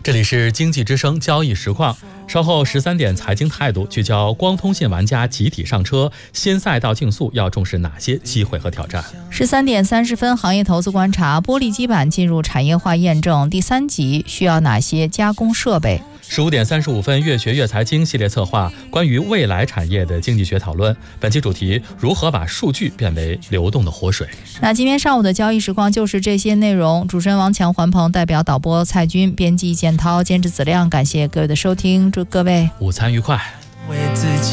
这里是经济之声交易实况，稍后13点财经态度聚焦光通信玩家集体上车，新赛道竞速要重视哪些机会和挑战 ？13点30分，行业投资观察：玻璃基板进入产业化验证第3级，需要哪些加工设备 ？15点35分，越学越财经系列策划关于未来产业的经济学讨论，本期主题：如何把数据变为流动的活水。 那今天上午的交易实况就是这些内容。主持人王强、环鹏，代表导播蔡军，编辑建涛，监制子亮，感谢各位的收听，祝各位午餐愉快。 为自己